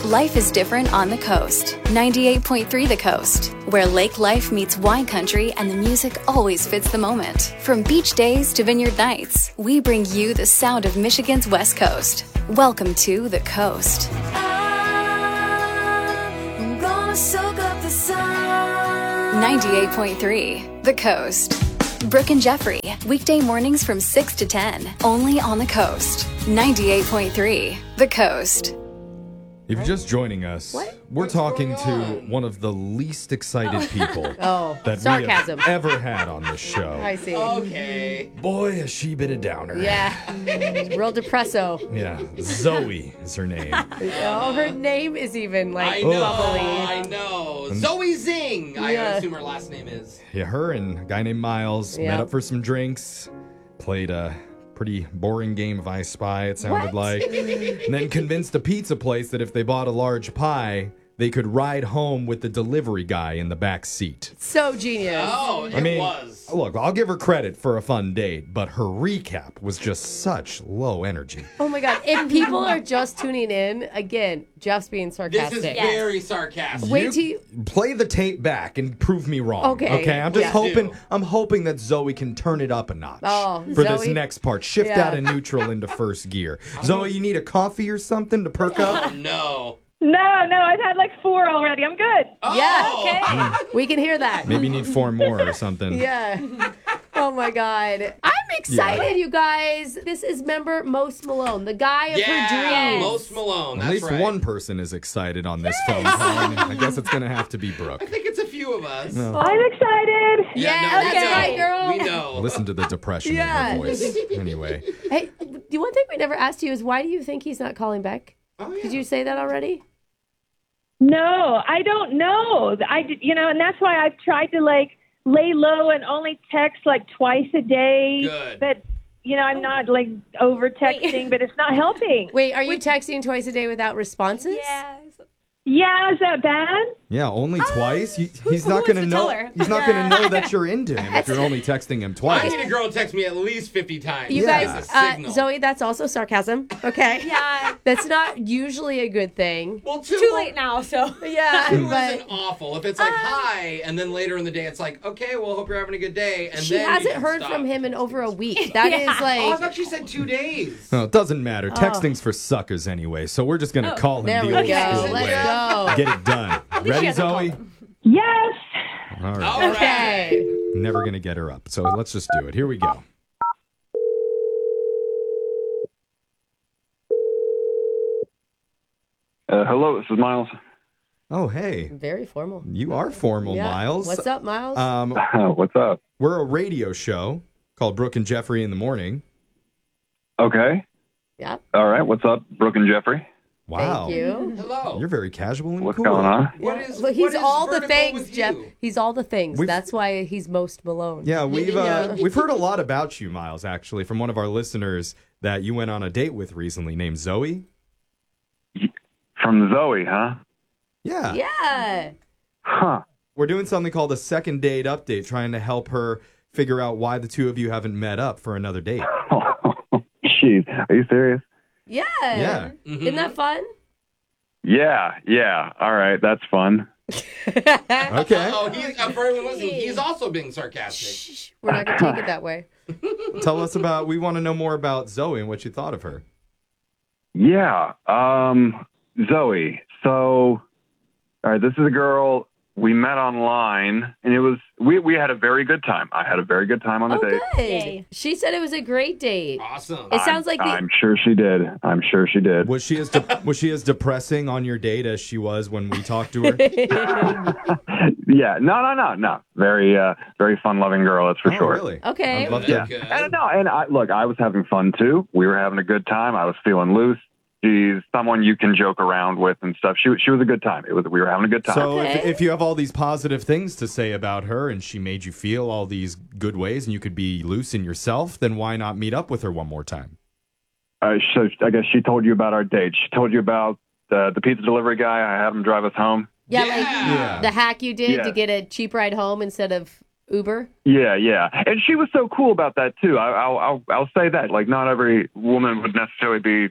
Life is different on the coast. 98.3 The Coast, where lake life meets wine country and the music always fits the moment. From beach days to vineyard nights, we bring you the sound of Michigan's West Coast. Welcome to The Coast. I'm gonna soak up the sun. 98.3 The Coast. Brooke and Jeffrey, weekday mornings from 6 to 10, only on The Coast. 98.3 The Coast. If you're just joining us, we're talking to one of the least excited people that sarcasm. we have ever had on this show. I see. Okay. Boy, has she been a downer. Yeah. Real depresso. Yeah, Zoe is her name. Oh, her name is even like I know. bubbly. I know. Zoe Zing. I assume her last name is. Yeah, her and a guy named Miles met up for some drinks, played a pretty boring game of I Spy, it sounded like, and then convinced a pizza place that if they bought a large pie, they could ride home with the delivery guy in the back seat. So genius. Oh, it was. Look, I'll give her credit for a fun date, but her recap was just such low energy. Oh my God. If people are just tuning in, again, Jeff's being sarcastic. This is very sarcastic. Wait till you... Play the tape back and prove me wrong. Okay. I'm just Yeah. hoping. I'm hoping that Zoe can turn it up a notch for this Zoe? next part. Shift out of neutral into first gear. Zoe, you need a coffee or something to perk up? Oh, no. No, I've had like 4 already. I'm good. Oh, Yeah. Okay. We can hear that. Maybe you need 4 more or something. Yeah. Oh my God. I'm excited, you guys. This is member Most Malone, the guy of her dreams. Most Malone. At That's least right. one person is excited on this phone call. And I guess it's going to have to be Brooke. I think it's a few of us. I'm excited. Yeah, we okay, know. right, girl. We know. Listen to the depression in her voice. Anyway. Hey, the one thing we never asked you is why do you think he's not calling back? Oh, yeah. Did you say that already? No, I don't know. And that's why I've tried to like lay low and only text like twice a day. Good. But I'm not like over texting, but it's not helping. Wait, are you texting twice a day without responses? Yeah, is that bad? Yeah, only twice. He's not going to know. He's not going to know that you're into him if you're only texting him I twice. need a girl to text me at least 50 times. You That's a guys, signal. Zoe, that's also sarcasm. Okay. Yeah. That's not usually a good thing. Well, Too late now, so. Yeah. Two but isn't awful. If it's like hi, and then later in the day it's like, okay, well, hope you're having a good day. And she then you hasn't can heard stop. from him in over a week. That is Oh, I like. thought she said 2 days. No, it doesn't matter. Texting's for suckers anyway, so we're just going to call him There the we old go. school Let's way. go. Get it done. Ready, Zoe? Yes. All right. All right. Okay. Never going to get her up, so let's just do it. Here we go. Hello, this is Miles. Oh, hey. Very formal. You are formal, Yeah. Miles. What's up, Miles? What's up? We're a radio show called Brooke and Jeffrey in the Morning. Okay. Yeah. All right. What's up, Brooke and Jeffrey? Wow. Thank you. Hello. You're very casual and What's cool. going on? What is, Look, he's what is all the vertical things, with Jeff. you? He's all the things. We've- That's why he's Most Malone. Yeah, we've Yeah. we've heard a lot about you, Miles, actually, from one of our listeners that you went on a date with recently named Zoe. From Zoe, huh? Yeah. Yeah. Huh. We're doing something called a second date update, trying to help her figure out why the two of you haven't met up for another date. Jeez, are you serious? Yeah. Yeah. Isn't that fun? Yeah. All right, that's fun. Okay. Oh, for everyone listening, he's also being sarcastic. Shh, we're not going to take it that way. Tell us about, we want to know more about Zoe and what you thought of her. Yeah. Zoe. So, all right, this is a girl we met online, and it was we had a very good time. I had a very good time on the Oh, date. good. Yay. She said it was a great date. Awesome. It sounds like I'm sure she did. Was she as depressing on your date as she was when we talked to her? Yeah. No. Very fun-loving girl. That's for Oh, sure. really? Okay. I'd love Yeah. to. Good. And no, and I was having fun too. We were having a good time. I was feeling loose. She's someone you can joke around with and stuff. She was a good time. We were having a good time. So Okay. if you have all these positive things to say about her and she made you feel all these good ways and you could be loose in yourself, then why not meet up with her one more time? So I guess she told you about our date. She told you about the pizza delivery guy. I had him drive us home. Yeah, Yeah. like the hack you did Yeah. to get a cheap ride home instead of Uber. Yeah. And she was so cool about that too. I'll say that. Like, not every woman would necessarily be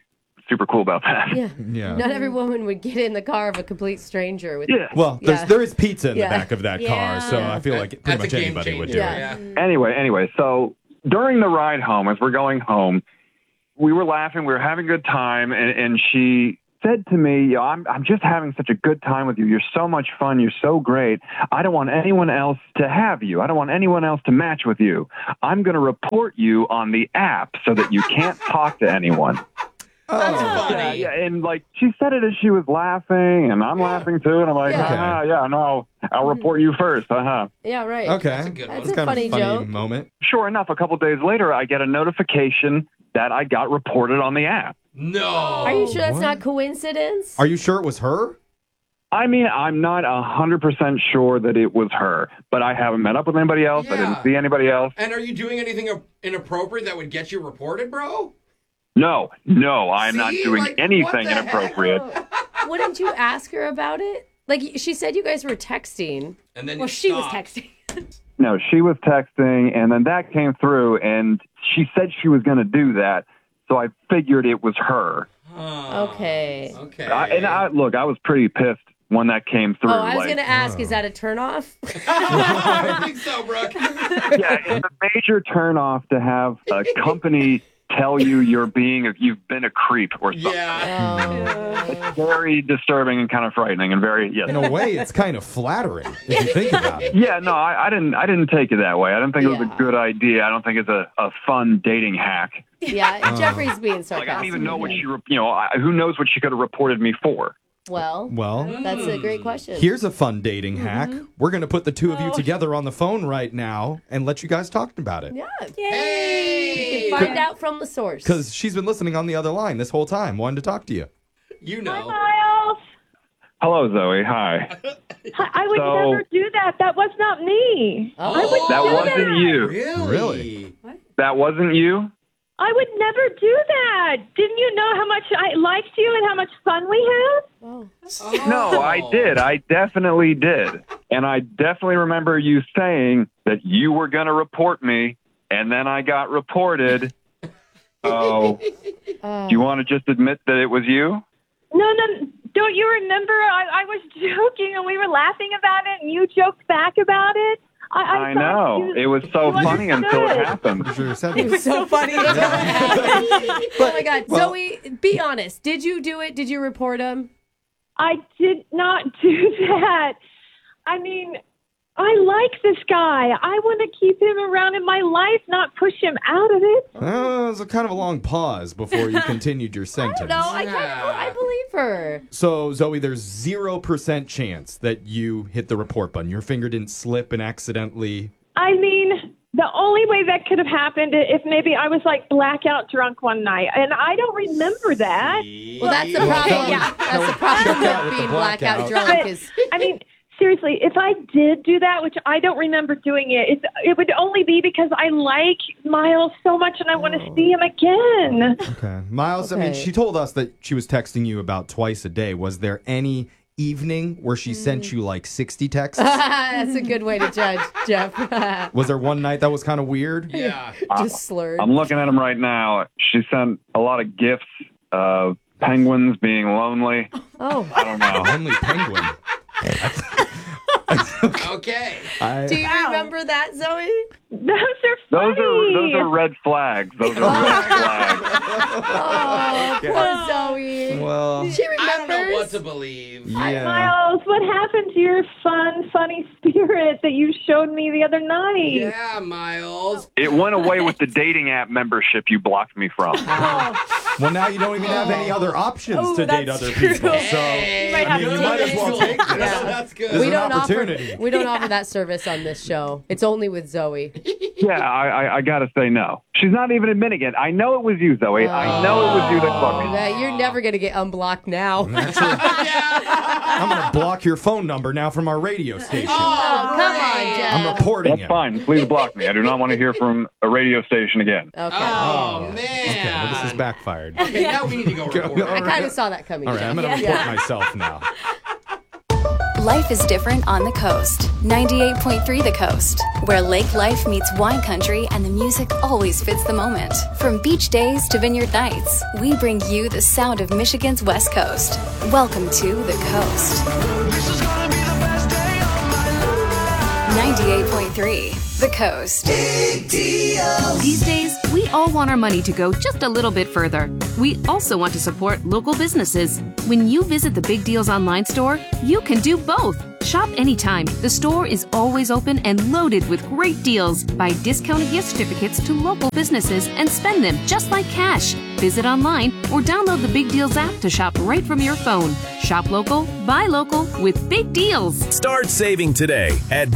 super cool about that. Yeah. Yeah. Not every woman would get in the car of a complete stranger. With Yeah. Well, there is pizza in the Yeah. back of that car, so I feel like pretty That's much a game anybody would do changer. it. Yeah. Anyway, so during the ride home, as we're going home, we were laughing, we were having a good time, and she said to me, I'm just having such a good time with you. You're so much fun. You're so great. I don't want anyone else to have you. I don't want anyone else to match with you. I'm going to report you on the app so that you can't talk to anyone. That's funny. Yeah, and like she said it as she was laughing, and I'm laughing too, and I'm like, no, I'll report you first, Yeah, right. Okay. That's a good one. That's It's a kind funny of a funny joke. moment. Sure enough, a couple days later, I get a notification that I got reported on the app. No. Are you sure that's not coincidence? Are you sure it was her? I mean, I'm not 100% sure that it was her, but I haven't met up with anybody else. I Yeah. didn't see anybody else. And are you doing anything inappropriate that would get you reported, bro? No, I'm not See? doing Like, what anything the heck? inappropriate. Wouldn't you ask her about it? Like, she said you guys were texting. And then Well, you she was stopped. texting. No, she was texting, and then that came through, and she said she was going to do that, so I figured it was her. Okay. Okay. Look, I was pretty pissed when that came through. Oh, I was like, going to ask, is that a turnoff? I don't think so, Brooke. yeah, it's a major turnoff to have a company tell you you've been a creep or something. Yeah. It's very disturbing and kind of frightening and very, yes. In a way, it's kind of flattering if you think about it. Yeah, no, I didn't take it that way. I didn't think it was Yeah. a good idea. I don't think it's a fun dating hack. Yeah, Jeffrey's being sarcastic. Like, I don't even know what who knows what she could have reported me for. Well, Well, that's a great question. here's a fun dating hack. We're going to put the two of you together on the phone right now and let you guys talk about it. Yeah. Hey. You can find out from the source. Because she's been listening on the other line this whole time, wanting to talk to you. You know. Miles, Hello, Zoe. Hi. I would never do that. That was not me. Oh. That wasn't you. Really? That wasn't you? I would never do that. Didn't you know how much I liked you and how much fun we had? Oh. No, I did. I definitely did. And I definitely remember you saying that you were going to report me, and then I got reported. Oh, do you want to just admit that it was you? No. Don't you remember? I was joking and we were laughing about it and you joked back about it. I know. It was so funny until it happened. I'm sure you said It was that. so funny. Oh my God. Well- Zoe, be honest. Did you do it? Did you report him? I did not do that. I mean, I like this guy. I want to keep him around in my life, not push him out of it. It was a kind of a long pause before you continued your I sentence. don't know. I believe her. So, Zoe, there's 0% chance that you hit the report button. Your finger didn't slip and accidentally... I mean, the only way that could have happened if maybe I was like blackout drunk one night, and I don't remember that. Well, that's the problem. Yeah. That's the problem Check out with with being the blackout blackout. drunk. But, Is I mean, seriously, if I did do that, which I don't remember doing it, it would only be because I like Miles so much and I want to see him again. Okay. Miles, I mean, Okay. she told us that she was texting you about twice a day. Was there any evening where she sent you like 60 texts? that's a good way to judge, Jeff. Was there one night that was kind of weird? Yeah. Just slurred. I'm looking at him right now. She sent a lot of gifts of penguins being lonely. Oh, I don't know. Only penguin. Okay. do you remember that, Zoe? Those are funny. Those are red flags. Those are red flags. Oh, poor Zoe. Well, She I don't know what remembers. to believe. yeah. Miles, what happened to your fun, funny spirit that you showed me the other night? Yeah, Miles. It went away with the dating app membership you blocked me from. Well, now you don't even have any other options Oh, to date that's other true. people. So, Hey, might have I mean, to you might take as well it. take this. Yeah. That's good. There's We an don't opportunity. offer. We don't offer that service on this show. It's only with Zoe. Yeah, I got to say no. She's not even admitting it. I know it was you, Zoe. I know it was you that fucked me. Yeah, you're never gonna get unblocked now. I'm going to block your phone number now from our radio station. Oh, come on, Jeff. I'm reporting That's it. fine. Please block me. I do not want to hear from a radio station again. Okay. Oh, man. Okay, well, this is backfired. Okay, now we need to go report. I kind of saw that coming. All right, Jeff. I'm going to report myself now. Life is different on the coast. 98.3 The Coast, where lake life meets wine country and the music always fits the moment. From beach days to vineyard nights, we bring you the sound of Michigan's West Coast. Welcome to The Coast. 98.3 The Coast. Big deal. These days, we all want our money to go just a little bit further. We also want to support local businesses. When you visit the Big Deals online store, you can do both. Shop anytime. The store is always open and loaded with great deals. Buy discounted gift certificates to local businesses and spend them just like cash. Visit online or download the Big Deals app to shop right from your phone. Shop local, buy local with Big Deals. Start saving today at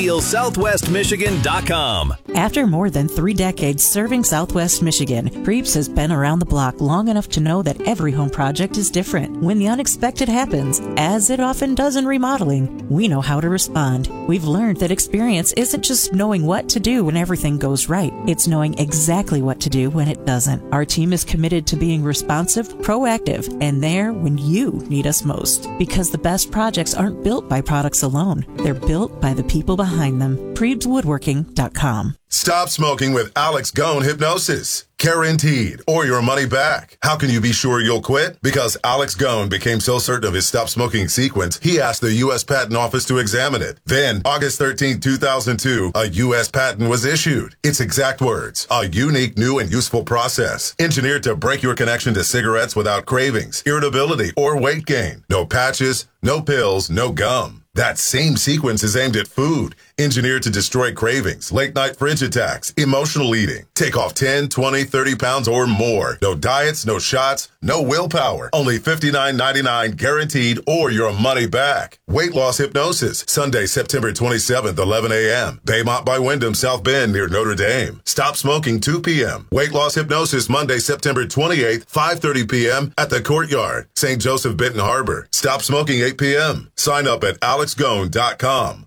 BigDealSouthwestMichigan.com. After more than 3 decades serving Southwest Michigan, Preebs has been around the block long enough to know that every home project is different. When the unexpected happens, as it often does in remodeling, we know how to respond. We've learned that experience isn't just knowing what to do when everything goes right. It's knowing exactly what to do when it doesn't. Our team is committed to being responsive, proactive, and there when you need us most. Because the best projects aren't built by products alone. They're built by the people behind them. PreebsWoodworking.com. Stop smoking with Alex Gone Hypnosis. Guaranteed, or your money back. How can you be sure you'll quit? Because Alex Gone became so certain of his stop smoking sequence, he asked the U.S. Patent Office to examine it. Then, August 13, 2002, a U.S. patent was issued. Its exact words, a unique, new, and useful process, engineered to break your connection to cigarettes without cravings, irritability, or weight gain. No patches, no pills, no gum. That same sequence is aimed at food, engineered to destroy cravings, late-night fridge attacks, emotional eating. Take off 10, 20, 30 pounds or more. No diets, no shots, no willpower. Only $59.99 guaranteed or your money back. Weight loss hypnosis, Sunday, September 27th, 11 a.m. Baymont by Wyndham, South Bend near Notre Dame. Stop smoking 2 p.m. Weight loss hypnosis, Monday, September 28th, 5:30 p.m. at the Courtyard, St. Joseph, Benton Harbor. Stop smoking 8 p.m. Sign up at AlexGone.com.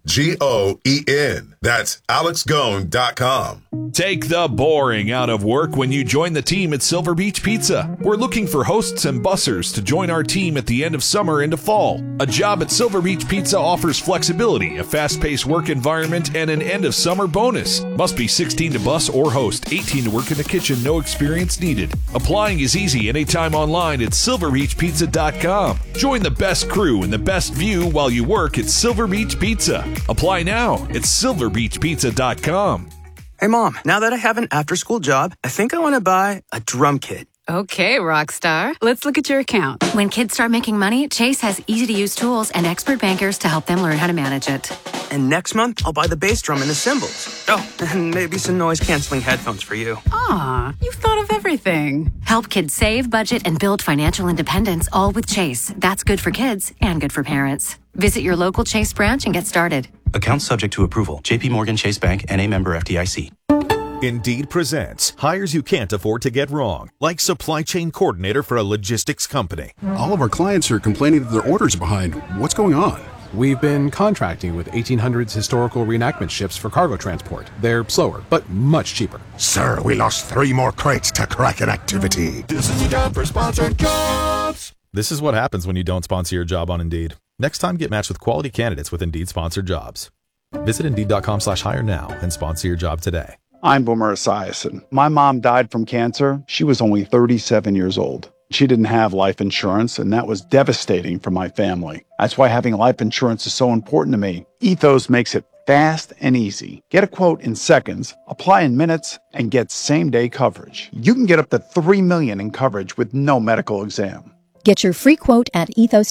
G-O-E-N. That's AlexGone.com. Take the boring out of work when you join the team at Silver Beach Pizza. We're looking for hosts and bussers to join our team at the end of summer into fall. A job at Silver Beach Pizza offers flexibility, a fast-paced work environment, and an end-of-summer bonus. Must be 16 to bus or host, 18 to work in the kitchen, no experience needed. Applying is easy anytime online at silverbeachpizza.com. Join the best crew and the best view while you work at Silver Beach Pizza. Apply now at silverbeachpizza.com. Hey, Mom, now that I have an after-school job, I think I want to buy a drum kit. Okay, Rockstar. Let's look at your account. When kids start making money, Chase has easy-to-use tools and expert bankers to help them learn how to manage it. And next month, I'll buy the bass drum and the cymbals. Oh, and maybe some noise-canceling headphones for you. Aw, you've thought of everything. Help kids save, budget, and build financial independence, all with Chase. That's good for kids and good for parents. Visit your local Chase branch and get started. Account subject to approval. J.P. Morgan Chase Bank, N.A. member FDIC. Indeed presents hires you can't afford to get wrong, like supply chain coordinator for a logistics company. All of our clients are complaining that their orders are behind. What's going on? We've been contracting with 1800s historical reenactment ships for cargo transport. They're slower, but much cheaper. Sir, we lost 3 more crates to Kraken activity. This is a job for sponsored jobs. This is what happens when you don't sponsor your job on Indeed. Next time, get matched with quality candidates with Indeed sponsored jobs. Visit Indeed.com/hire now and sponsor your job today. I'm Boomer Esiason. My mom died from cancer. She was only 37 years old. She didn't have life insurance, and that was devastating for my family. That's why having life insurance is so important to me. Ethos makes it fast and easy. Get a quote in seconds, apply in minutes, and get same-day coverage. You can get up to $3 million in coverage with no medical exam. Get your free quote at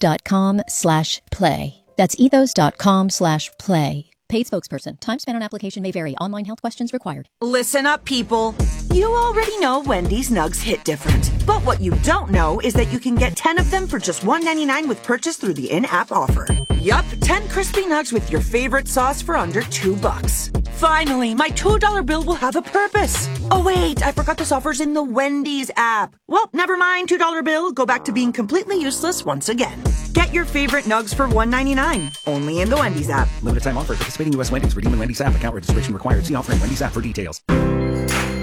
ethos.com/play. That's ethos.com/play. Paid spokesperson. Time spent on application may vary. Online health questions required. Listen up, people. You already know Wendy's Nugs hit different. But what you don't know is that you can get 10 of them for just $1.99 with purchase through the in-app offer. Yup, 10 crispy nugs with your favorite sauce for under $2. Finally, my $2 bill will have a purpose. Oh wait, I forgot this offer's in the Wendy's app. Well, never mind, $2 bill. Go back to being completely useless once again. Get your favorite nugs for $1.99. Only in the Wendy's app. Limited time offer. Participating U.S. Wendy's. Redeem in Wendy's app. Account registration required. See offer in Wendy's app for details.